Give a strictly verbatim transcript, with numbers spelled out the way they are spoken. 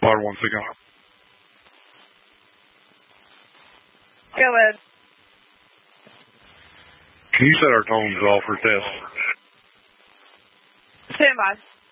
Bar one second. Go ahead. Can you set our tones off for test? Stand by.